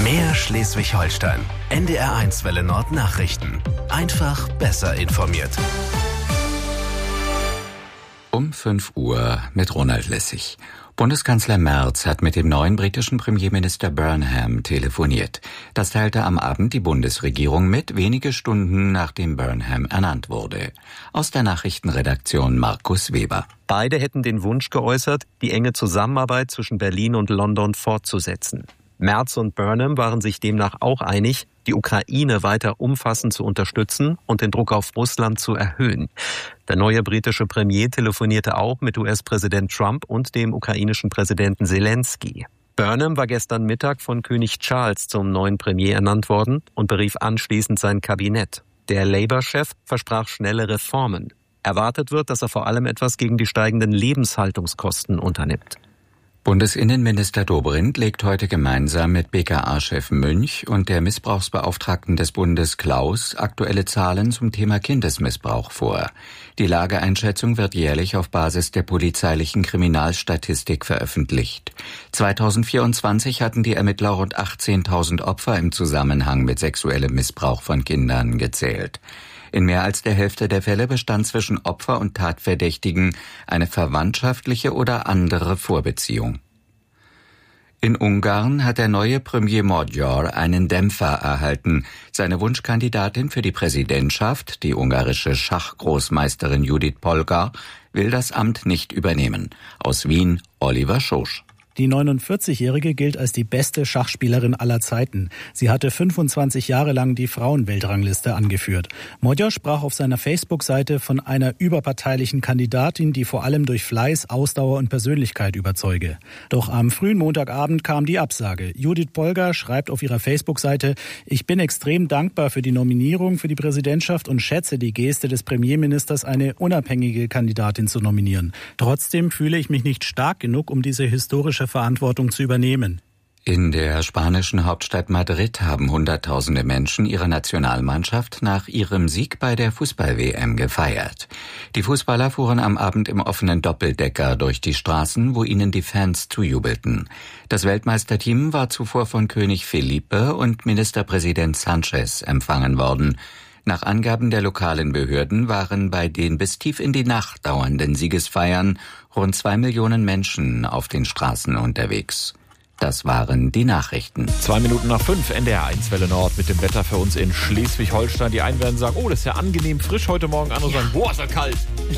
Mehr Schleswig-Holstein. NDR1 Welle Nord Nachrichten. Einfach besser informiert. Um 5 Uhr mit Ronald Lessig. Bundeskanzler Merz hat mit dem neuen britischen Premierminister Burnham telefoniert. Das teilte am Abend die Bundesregierung mit, wenige Stunden nachdem Burnham ernannt wurde. Aus der Nachrichtenredaktion Markus Weber. Beide hätten den Wunsch geäußert, die enge Zusammenarbeit zwischen Berlin und London fortzusetzen. Merz und Burnham waren sich demnach auch einig, die Ukraine weiter umfassend zu unterstützen und den Druck auf Russland zu erhöhen. Der neue britische Premier telefonierte auch mit US-Präsident Trump und dem ukrainischen Präsidenten Zelensky. Burnham war gestern Mittag von König Charles zum neuen Premier ernannt worden und berief anschließend sein Kabinett. Der Labour-Chef versprach schnelle Reformen. Erwartet wird, dass er vor allem etwas gegen die steigenden Lebenshaltungskosten unternimmt. Bundesinnenminister Dobrindt legt heute gemeinsam mit BKA-Chef Münch und der Missbrauchsbeauftragten des Bundes Klaus aktuelle Zahlen zum Thema Kindesmissbrauch vor. Die Lageeinschätzung wird jährlich auf Basis der polizeilichen Kriminalstatistik veröffentlicht. 2024 hatten die Ermittler rund 18.000 Opfer im Zusammenhang mit sexuellem Missbrauch von Kindern gezählt. In mehr als der Hälfte der Fälle bestand zwischen Opfer und Tatverdächtigen eine verwandtschaftliche oder andere Vorbeziehung. In Ungarn hat der neue Premier Magyar einen Dämpfer erhalten. Seine Wunschkandidatin für die Präsidentschaft, die ungarische Schachgroßmeisterin Judith Polgar, will das Amt nicht übernehmen. Aus Wien Oliver Schosch. Die 49-Jährige gilt als die beste Schachspielerin aller Zeiten. Sie hatte 25 Jahre lang die Frauenweltrangliste angeführt. Magyar sprach auf seiner Facebook-Seite von einer überparteilichen Kandidatin, die vor allem durch Fleiß, Ausdauer und Persönlichkeit überzeuge. Doch am frühen Montagabend kam die Absage. Judith Polgar schreibt auf ihrer Facebook-Seite: Ich bin extrem dankbar für die Nominierung für die Präsidentschaft und schätze die Geste des Premierministers, eine unabhängige Kandidatin zu nominieren. Trotzdem fühle ich mich nicht stark genug, um diese historische Verantwortung zu übernehmen. In der spanischen Hauptstadt Madrid haben Hunderttausende Menschen ihre Nationalmannschaft nach ihrem Sieg bei der Fußball-WM gefeiert. Die Fußballer fuhren am Abend im offenen Doppeldecker durch die Straßen, wo ihnen die Fans zujubelten. Das Weltmeisterteam war zuvor von König Felipe und Ministerpräsident Sánchez empfangen worden. Nach Angaben der lokalen Behörden waren bei den bis tief in die Nacht dauernden Siegesfeiern rund 2 Millionen Menschen auf den Straßen unterwegs. Das waren die Nachrichten. 5:02, NDR1 Welle Nord mit dem Wetter für uns in Schleswig-Holstein. Die einen werden sagen, oh, das ist ja angenehm frisch heute Morgen. Andere sagen, boah, ist das kalt.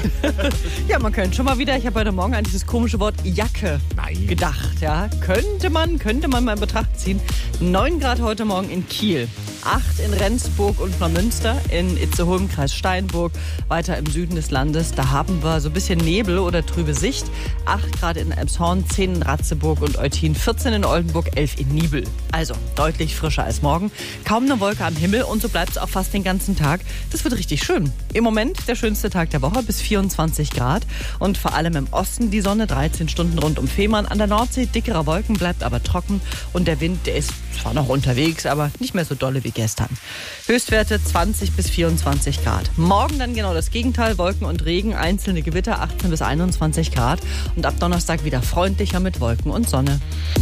Ja, man könnte schon mal wieder, ich habe heute Morgen an dieses komische Wort Jacke gedacht. Ja, könnte man mal in Betracht ziehen. 9 Grad heute Morgen in Kiel, 8 in Rendsburg und Neumünster, in Itzehoe im Kreis Steinburg, weiter im Süden des Landes. Da haben wir so ein bisschen Nebel oder trübe Sicht. 8 Grad in Elmshorn, 10 in Ratzeburg und Eutin, 14 in Oldenburg, 11 in Nibel. Also deutlich frischer als morgen. Kaum eine Wolke am Himmel und so bleibt es auch fast den ganzen Tag. Das wird richtig schön. Im Moment der schönste Tag der Woche, bis 24 Grad. Und vor allem im Osten die Sonne, 13 Stunden rund um Fehmarn. An der Nordsee dickere Wolken, bleibt aber trocken. Und der Wind, der ist zwar noch unterwegs, aber nicht mehr so dolle wie gestern. Höchstwerte 20 bis 24 Grad. Morgen dann genau das Gegenteil, Wolken und Regen, einzelne Gewitter 18 bis 21 Grad. Und ab Donnerstag wieder freundlicher mit Wolken und Sonne.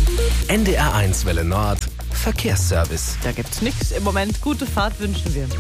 NDR1 Welle Nord Verkehrsservice. Da gibt's nichts im Moment. Gute Fahrt wünschen wir.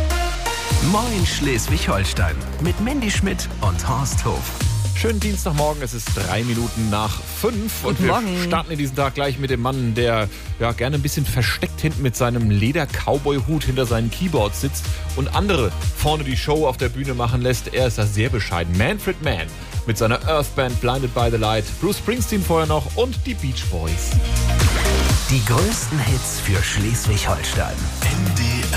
Moin Schleswig-Holstein mit Mandy Schmidt und Horst Hof. Schönen Dienstagmorgen, es ist 5:03 und wir starten in diesen Tag gleich mit dem Mann, der ja gerne ein bisschen versteckt hinten mit seinem Leder-Cowboy-Hut hinter seinen Keyboards sitzt und andere vorne die Show auf der Bühne machen lässt. Er ist da sehr bescheiden. Manfred Mann mit seiner Earth-Band Blinded by the Light, Bruce Springsteen vorher noch und die Beach Boys. Die größten Hits für Schleswig-Holstein. NDR